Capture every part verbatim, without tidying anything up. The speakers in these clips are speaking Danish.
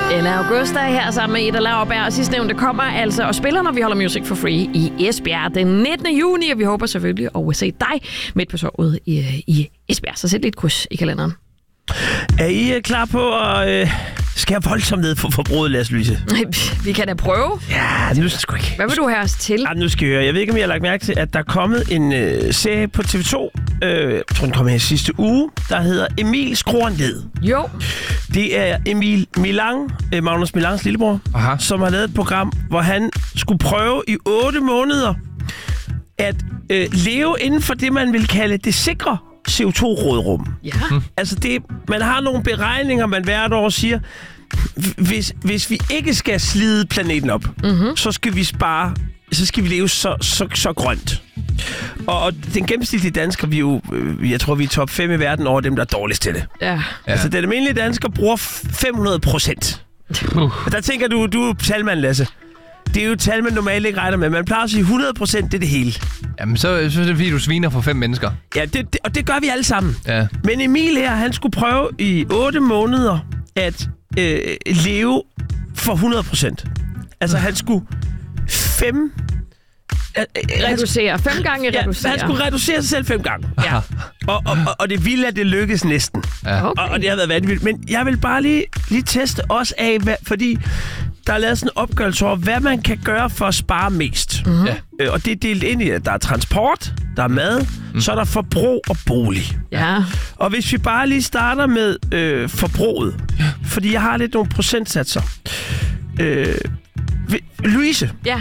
Ella Augusta er her sammen med Ida Lauerberg, og sidstnævnte kommer altså og spiller, når vi holder Music for Free i Esbjerg den nittende juni, og vi håber selvfølgelig at se dig midt på sovet i, i Esbjerg. Så sæt lidt kryds i kalenderen. Er I klar på at øh, skære voldsomt ned for forbruget, Lars Louise? Vi kan da prøve. Ja, nu skal ikke. Hvad vil du have os til? Ja, nu skal jeg høre. Jeg ved ikke, om I har lagt mærke til, at der er kommet en øh, serie på T V to. Øh, jeg tror, den kom her sidste uge. Der hedder Emil skruer ned. Jo. Det er Emil Milang, øh, Magnus Milans lillebror, Aha. som har lavet et program, hvor han skulle prøve i otte måneder at øh, leve inden for det, man vil kalde det sikre C O to rådrum. Ja. Hmm. Altså, det, man har nogle beregninger, man hvert år siger, hvis, hvis vi ikke skal slide planeten op, mm-hmm. så skal vi spare, så skal vi leve så, så, så grønt. Og, og den gennemsnitlige dansker, vi er jo, jeg tror, vi er top fem i verden over dem, der er dårligst til det. Ja. Altså, den almindelige dansker bruger fem hundrede procent. Uh. Der tænker du, du er talmand, Lasse. Det er jo et tal, man normalt ikke regner med. Man plejer at sige hundrede procent, det er det hele. Jamen, så, så er det fordi, du sviner for fem mennesker. Ja, det, det, og det gør vi alle sammen. Ja. Men Emil her, han skulle prøve i otte måneder at øh, leve for hundrede procent. Altså, han skulle fem... Øh, reducere. Fem gange ja, reducere. Han skulle reducere sig selv fem gange. Ja. Og, og, og, og det ville, at det lykkes næsten. Ja. Okay. Og, og det har været vanvittigt. Men jeg vil bare lige, lige teste også af, hvad, fordi... Der er lavet sådan en opgørelse over, hvad man kan gøre for at spare mest. Mm-hmm. Ja. Øh, og det er delt ind i, at der er transport, der er mad, mm. så er der forbrug og bolig. Ja. Og hvis vi bare lige starter med øh, forbruget, ja. fordi jeg har lidt nogle procentsatser. Øh, Louise. Ja.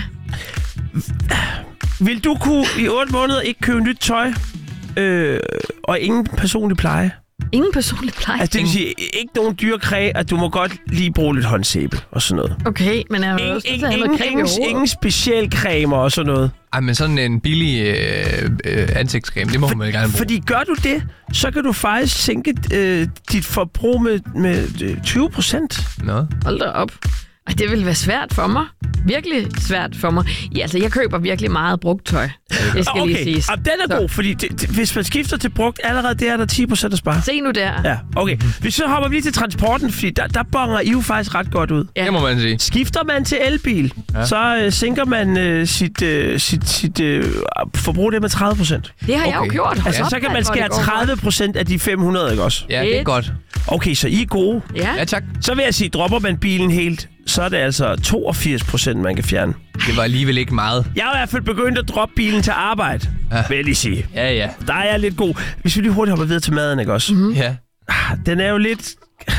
Vil du kunne i otte måneder ikke købe nyt tøj øh, og ingen personlig pleje? Ingen personlig pleje. Altså, det vil sige, ikke nogen dyrekræ, at du må godt lige bruge lidt håndsæbe og sådan noget. Okay, men jeg ingen, også ingen, ingen, ingen, ingen speciel cremer og sådan noget. Ej, men sådan en billig øh, øh, ansigtscreme, det må For, man gerne bruge. Fordi gør du det, så kan du faktisk sænke øh, dit forbrug med, med øh, tyve procent. Nå. Hold da op. Ej, det vil være svært for mig. Virkelig svært for mig. Ja, altså, jeg køber virkelig meget brugt tøj. Det skal okay. lige siges. Og den er så. God, fordi det, det, hvis man skifter til brugt, allerede der er der ti procent at spare. Se nu der. Ja, okay. Hvis så hopper vi lige til transporten, fordi der, der bonger I jo faktisk ret godt ud. Ja. Det må man sige. Skifter man til elbil, ja. så øh, sænker man øh, sit, øh, sit, sit øh, forbrug det med tredive procent. Det har okay. jeg jo gjort. Altså, ja. så kan man skære tredive procent af de fem hundrede, ikke også? Ja, det er godt. Okay, så I er gode. Ja. Ja, tak. Så vil jeg sige, dropper man bilen helt, så er det altså toogfirs procent, man kan fjerne. Det var alligevel ikke meget. Jeg har i hvert fald begyndt at droppe bilen til arbejde, ja. vil jeg lige sige. Ja, ja. Der er jeg lidt god. Hvis vi lige hurtigt hopper videre til maden, ikke også? Mm-hmm. Ja. Den er jo lidt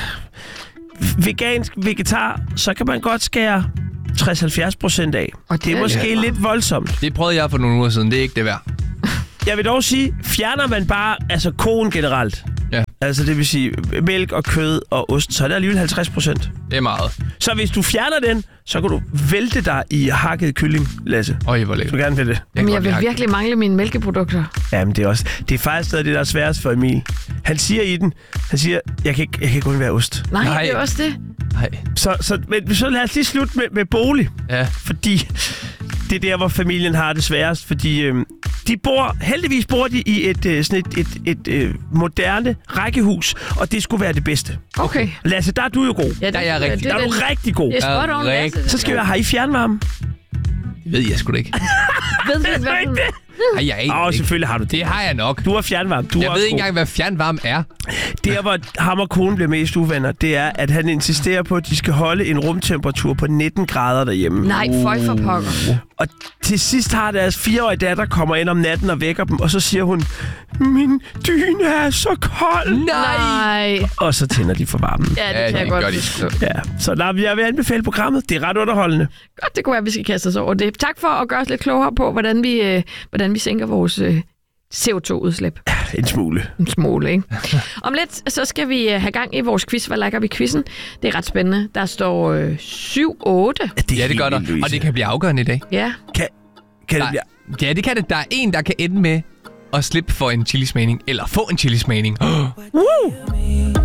vegansk vegetar, så kan man godt skære tres til halvfjerds procent af. Og det, det er måske ja. lidt voldsomt. Det prøvede jeg for nogle uger siden, det er ikke det værd. Jeg vil dog sige, fjerner man bare altså koen generelt, ja. altså det vil sige mælk og kød og ost, så er det alligevel halvtreds procent. Det er meget. Så hvis du fjerner den, så kan du vælte dig i hakket kylling, Lasse. Øj, hvor lækkert. Du gerne vil det. Jeg, Men jeg vil virkelig mangle mine mælkeprodukter. Jamen det er også, det er faktisk noget af det, der er sværest for Emil. Han siger i den, han siger, jeg kan ikke, jeg kan ikke undvære ost. Nej, Nej, det er også det. Nej. Så, så, men så lad os lige slutte med, med bolig. Ja. Fordi det er der, hvor familien har det sværest, fordi øh, de bor, heldigvis bor de i et, øh, sådan et, et, et, et øh, moderne rækkehus, og det skulle være det bedste. Okay. Lasse, der er du jo god. Ja, der er jeg rigtig. Der er du rigtig god. Det er spot on, Lasse. Så skal vi have i fjernvarme. Det ved jeg sgu da ikke. Ved du ikke, hvad det? Ej, jeg Åh, oh, selvfølgelig har du det. Det har jeg nok. Du har fjernvarme. Du jeg ved ikke engang, hvad fjernvarme er. Der, hvor ham og konen bliver mest uvenner, det er, at han insisterer på, at de skal holde en rumtemperatur på nitten grader derhjemme. Nej, føj for pokker. Og til sidst har deres fireårige datter kommer ind om natten og vækker dem, og så siger hun, min dyne er så kold. Nej. Og så tænder de for varmen. Ja, det ja, kan jeg godt. De. Ja, så der, jeg vil anbefale programmet. Det er ret underholdende. Godt, det kunne være, at vi skal kaste os over det. Tak for at gøre os lidt klogere på, hvordan vi, øh, hvordan vi sænker vores øh, C O to udslip. Ja, en smule. En smule, ikke? Om lidt, så skal vi have gang i vores quiz. Hvad lægger vi quizzen? Det er ret spændende. Der står øh, syv otte. Ja, det, ja, det gør der. Louise. Og det kan blive afgørende i dag. Ja. Kan, kan der, det blive... Ja, det kan det. Der er en, der kan ende med at slippe for en chilismagning, eller få en chilismagning. Woo!